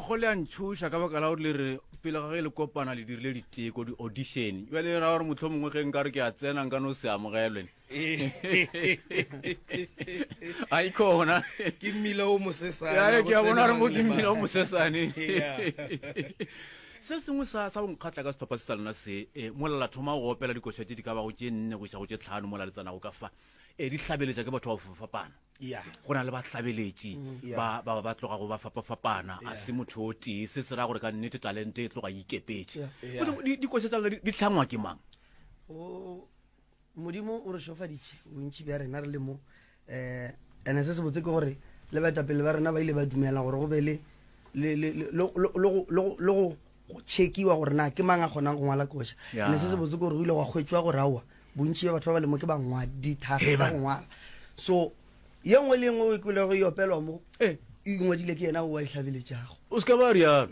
go le a ntšhoša ka baka la gore le re pele ga ge le kopana le dirile diteko di-audition jale ra gore motho mongwe ge nka re ke a tsena nka no se amogelwe a ikona ke mmila o mosesane ke a bona gore mo ke mmila o mosesane se sengwe sa bonkgatla ka setlhopha se sa lona se molala thoma go opela dikoša tse di ka bago tše nne go isa go tše tlhano mola le tsanago ka fa di hlabeletša ke batho ba fapana go na le bahlabeletši ba tloga go ba fapafapana a se motho o tee se se ra gore ka nnete talente e tloga ikepetse dikoša tsa di tlhangwa ke mang modimo o re šofaditše bontši bja rena re le mo ene se se botse ke gore le baetapele ba rena ba ile ba dumela gore go be le go checkiwa gore na ke mang a kgonang go ngwala koša ene se se botse ke gore o ile wa kgwetswa gore aowa bontši ba batho ba ba lemo ke bangwa dithaga tsa go ngwala so ye nngwe le nngwe o ekwile go iopelwa mo e ngwadile ke yena o wa itlhabeletšago o se ka ba rialo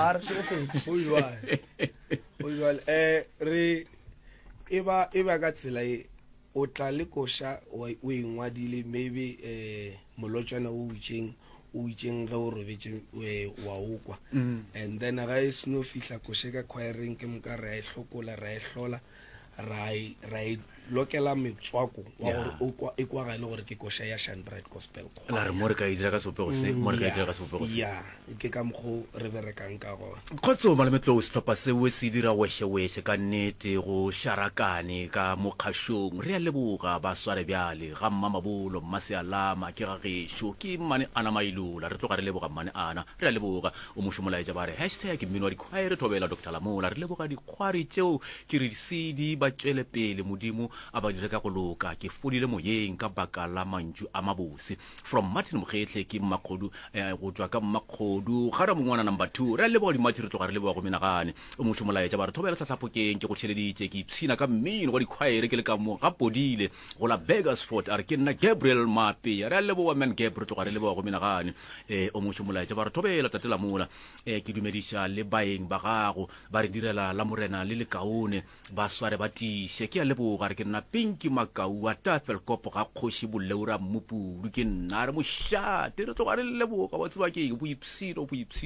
re e ba ka tsela e o tla le koša o e ngwadile maybe molotšana o itšeng ge o robetse wa okwa and then ga e seno fihla koše ka choireng ke moka re a e hlokola ra e hlola ra e lokela metswako wa gore e kwa ga ile gore ke koša ya Shanbright Gospel la re mo re ka e dira ka sopego se ya ke ka mokgo re berekang ka gona kgotso malametlo o setlhopha seo se dira wešhe ka nnete go sharakane ka mokgašong re a leboga ba sware bjale ga mmamabolo mmasealama ke ga gešo ke mmane ana mailola re tloga re leboga mmane ana re a leboga o mošomolaetša ba re #mmino wa dikhwaere thobela Dr Lamola re leboga dikgwari tšeo ke re disedi ba tšwele pele modimo a ba dire ka go loka ke fodile moyeng ka baka la mantšu a mabose from Martin Mokgetle ke mmakgodu go tswa ka mmakgodu ga ra mongwana number 2 re a leboga dimatši re tloga re leboga go menagane o mošomolaetša ba re thobela tlhatlhapokeng ke go tšheleditše ke ipshina ka mmino wa dikhwaere ke le ka mo gapodile go la Begersfort a re ke nna Gabriel Mape re a leboga man Gabriel tloga re leboga go menagane o mošomolaetša ba re thobela tate Lamola ke dumediša le baeng ba gago ba re direla la morena le le kaone ba sware ba tiše ke a leboga re ke nna Pinky Makau wa Tafelkopo ga kgoši boleura mmupudu ke nna re mošate re tloga re leboga ba tseba ke boipsino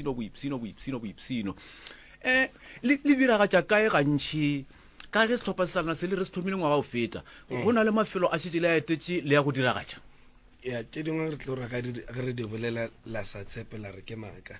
le diragatša kae gantšhi ka ge setlhopha se salana se le re se thomile ngwaga o feta go na le mafelo a šetse le a etetše le ya go diragatša ya tše dingwe re tlo ge re di bolela la sa tshepela re ke maaka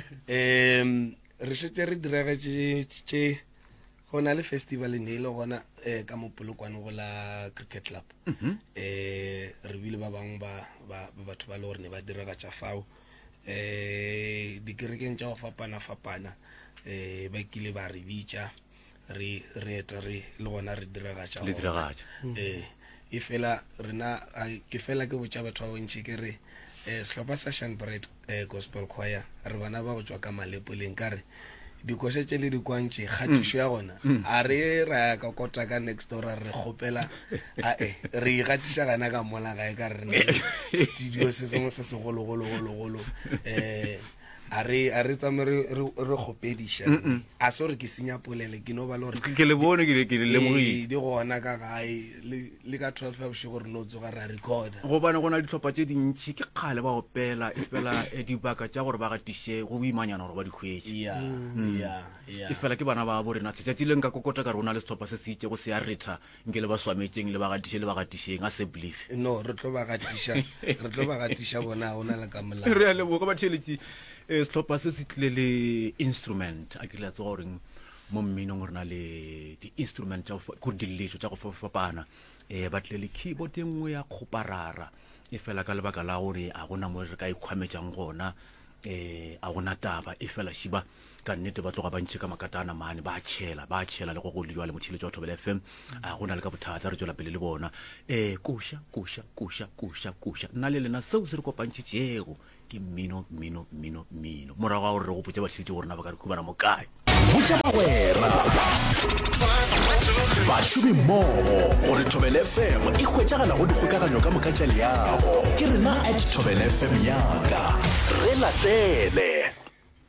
re šetse re diragatše go na le festival ne ile gona ka mopolokwane go la cricket club re bile ba bangwe ba batho ba le gore ne ba diragatša fao dikerekeng tša go fapana ba kile ba re bitša re eta re le gona re diragatša e fela rena ke fela ke botša batho ba bontši ke re sehlopha sa Shanbright Gospel Choir re bana ba go tswa ka Malepoleng ka re dikoša tše le dikwantše kgatišo ya gona a re ra ka kota ka next door re kgopela re igatiša gana ka mola gae ka re studio se sengwe se segologologologolo a re tsame re kgopediša a se gore ke senya polele ke no ba le gore ke le bone ke le lemogile di gona ka gae le ka 12 fa bošego gore no tsoga ra recorda gobane go na le ditlhopha tše dintšhi ke kgale ba opela e fela dibaka tša gore ba gatiše go boimanyana gore ba dikgwetše e fela ke bana ba borena tletšatši le nka kokota ka re go na le setlhopha se se itše go se a retha nke le ba swametšeng le ba gatišeng a se believe no re tlo ba gatiša bona go na le ka molao re a leboga batšheletši setlhopha se se tlile le instrument a ke le tse goreng mo mminong re na le di-instrument go dilišo tša go fapana ba tlile le keyboard e nngwe ya kgoparara e fela ka lebaka la gore a gona mo re ka ikgwametšang gona a gona taba e fela šiba ka nnete ba tloga bantšhi ka makatana mane ba tšhela le go go lediwa le motšheletši wa Thobela FM a gona le ka bothata re tšwela pele le bona koša nna le lena seo se re kopantšhitšego ke mmino morago ga gore re gopotse batšheletši gore na ba ka re khubana mo kae botša bagwera bašomi mmogo gore Thobela FM e hwetšagala go dikgokaganyo ka moka tša leago ke rena @Thobela FM yaka re latele